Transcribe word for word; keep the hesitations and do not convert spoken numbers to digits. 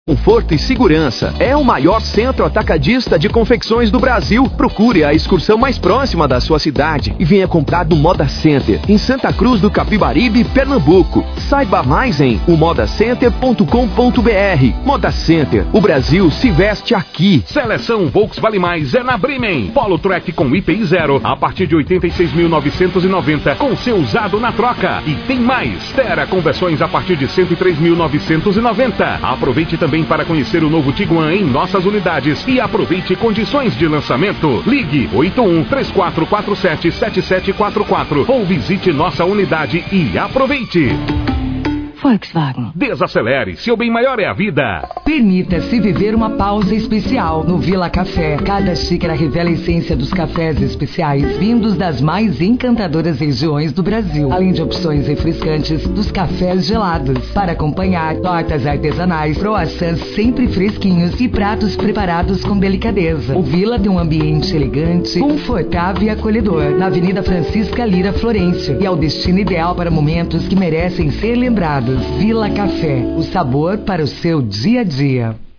Conforto e segurança. É o maior centro atacadista de confecções do Brasil. Procure a excursão mais próxima da sua cidade e venha comprar no Moda Center, em Santa Cruz do Capibaribe, Pernambuco. Saiba mais em o moda center ponto com ponto br. Moda Center, o Brasil se veste aqui. Seleção Volkswagen Vale Mais é na Bremen. Polo Track com I P I zero a partir de oitenta e seis mil novecentos e noventa com seu usado na troca. E tem mais. Terra com versões a partir de cento e três mil novecentos e noventa. Aproveite também para conhecer o novo Tiguan em nossas unidades e aproveite condições de lançamento. Ligue oito um três quatro quatro sete sete sete quatro quatro ou visite nossa unidade e aproveite. Volkswagen. Desacelere, seu bem maior é a vida. Permita-se viver uma pausa especial no Vila Café. Cada xícara revela a essência dos cafés especiais vindos das mais encantadoras regiões do Brasil. Além de opções refrescantes dos cafés gelados. Para acompanhar, tortas artesanais, croissants sempre fresquinhos e pratos preparados com delicadeza. O Vila tem um ambiente elegante, confortável e acolhedor. Na Avenida Francisca Lira, Florêncio. E é o destino ideal para momentos que merecem ser lembrados. Vila Café, o sabor para o seu dia a dia.